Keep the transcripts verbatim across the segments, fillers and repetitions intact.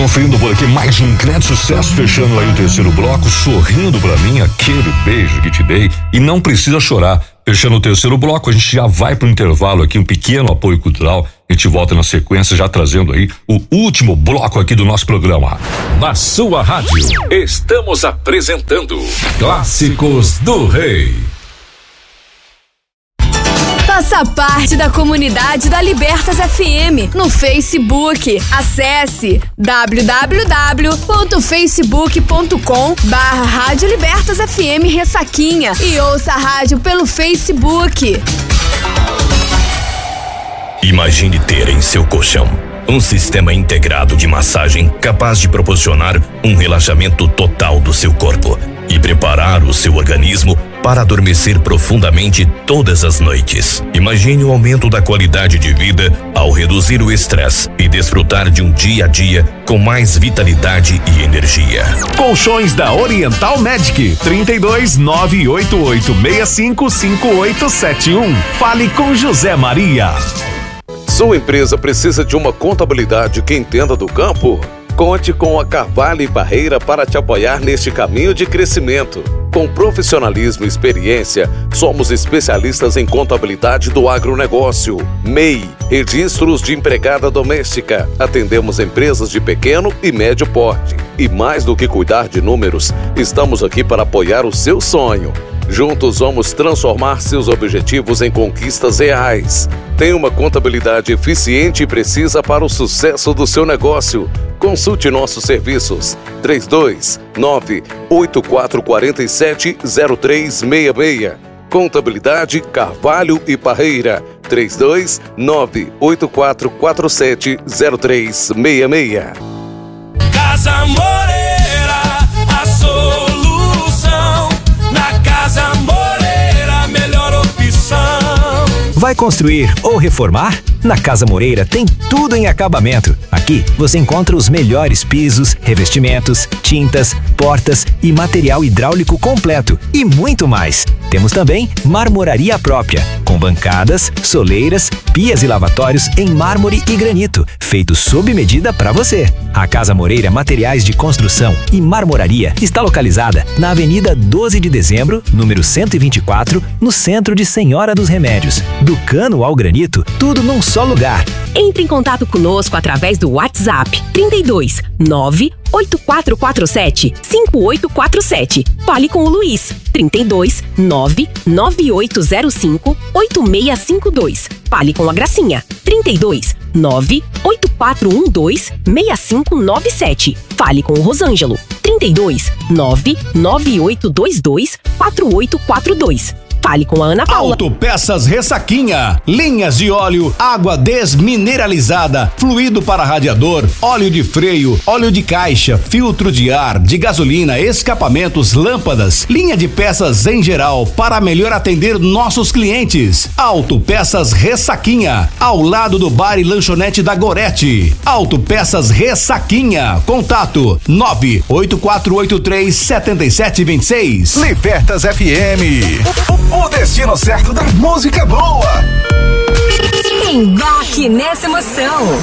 conferindo por aqui mais um grande sucesso, fechando aí o terceiro bloco, sorrindo pra mim, aquele beijo que te dei, e não precisa chorar. Fechando o terceiro bloco, a gente já vai pro intervalo aqui, um pequeno apoio cultural. A gente volta na sequência, já trazendo aí o último bloco aqui do nosso programa. Na sua rádio, estamos apresentando Clássicos do Rei. Faça parte da comunidade da Libertas F M no Facebook. Acesse w w w ponto facebook ponto com barra Rádio Libertas F M Ressaquinha e ouça a rádio pelo Facebook. Imagine ter em seu colchão um sistema integrado de massagem capaz de proporcionar um relaxamento total do seu corpo e preparar o seu organismo para adormecer profundamente todas as noites. Imagine o aumento da qualidade de vida ao reduzir o estresse e desfrutar de um dia a dia com mais vitalidade e energia. Colchões da Oriental Medic, trinta e dois, nove oito oito, seis cinco cinco oito sete um. Fale com José Maria. Sua empresa precisa de uma contabilidade que entenda do campo? Conte com a Carvalho e Parreira para te apoiar neste caminho de crescimento. Com profissionalismo e experiência, somos especialistas em contabilidade do agronegócio. M E I, Registros de Empregada Doméstica. Atendemos empresas de pequeno e médio porte. E mais do que cuidar de números, estamos aqui para apoiar o seu sonho. Juntos vamos transformar seus objetivos em conquistas reais. Tem uma contabilidade eficiente e precisa para o sucesso do seu negócio. Consulte nossos serviços. três dois nove, oito quatro quatro sete, zero três seis seis. Contabilidade Carvalho e Parreira. três dois nove, oito quatro quatro sete, zero três seis seis. Casa Moreira, a solução. Na Casa Moreira, melhor opção. Vai construir ou reformar? Na Casa Moreira tem tudo em acabamento. Aqui você encontra os melhores pisos, revestimentos, tintas, portas e material hidráulico completo e muito mais. Temos também marmoraria própria, com bancadas, soleiras, pias e lavatórios em mármore e granito, feitos sob medida para você. A Casa Moreira Materiais de Construção e Marmoraria está localizada na Avenida doze de Dezembro, número cento e vinte e quatro, no centro de Senhora dos Remédios. Do cano ao granito, tudo num só lugar. Entre em contato conosco através do WhatsApp trinta e dois, nove oito quatro quatro sete, cinco oito quatro sete. Fale com o Luiz, trinta e dois, nove nove oito zero cinco, oito seis cinco dois. Fale com a Gracinha, trinta e dois, nove oito quatro um dois, seis cinco nove sete. Fale com o Rosângelo, trinta e dois, nove nove oito dois dois, quatro oito quatro dois. Fale com a Ana Paula. Autopeças Ressaquinha, linhas de óleo, água desmineralizada, fluido para radiador, óleo de freio, óleo de caixa, filtro de ar, de gasolina, escapamentos, lâmpadas, linha de peças em geral para melhor atender nossos clientes. Autopeças Ressaquinha, ao lado do bar e lanchonete da Gorete. Autopeças Ressaquinha, contato nove oito quatro oito três, sete sete dois seis. Libertas F M. O destino certo da música boa. Embarque nessa emoção.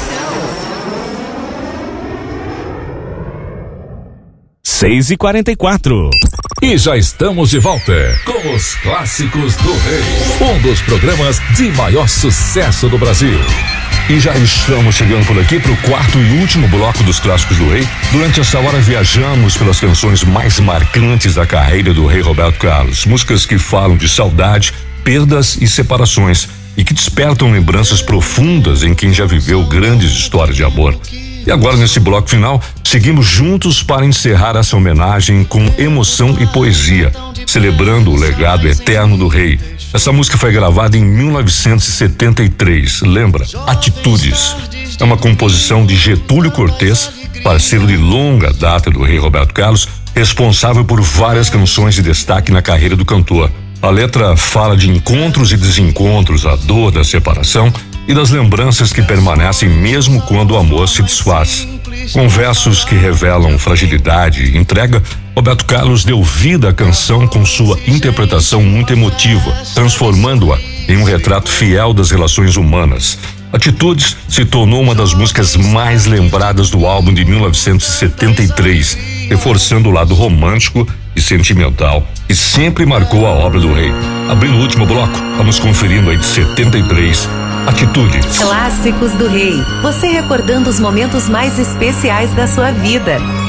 seis e quarenta e quatro. E já estamos de volta com os Clássicos do Rei, um dos programas de maior sucesso do Brasil. E já estamos chegando por aqui para o quarto e último bloco dos Clássicos do Rei. Durante essa hora viajamos pelas canções mais marcantes da carreira do Rei Roberto Carlos. Músicas que falam de saudade, perdas e separações e que despertam lembranças profundas em quem já viveu grandes histórias de amor. E agora, nesse bloco final, seguimos juntos para encerrar essa homenagem com emoção e poesia, celebrando o legado eterno do Rei. Essa música foi gravada em mil novecentos e setenta e três, lembra? Atitudes. É uma composição de Getúlio Cortez, parceiro de longa data do Rei Roberto Carlos, responsável por várias canções de destaque na carreira do cantor. A letra fala de encontros e desencontros, a dor da separação e das lembranças que permanecem mesmo quando o amor se desfaz. Com versos que revelam fragilidade e entrega, Roberto Carlos deu vida à canção com sua interpretação muito emotiva, transformando-a em um retrato fiel das relações humanas. Atitudes se tornou uma das músicas mais lembradas do álbum de mil novecentos e setenta e três, reforçando o lado romântico e sentimental que sempre marcou a obra do Rei. Abrindo o último bloco, vamos conferindo aí de setenta e três, Atitudes. Clássicos do Rei. Você recordando os momentos mais especiais da sua vida.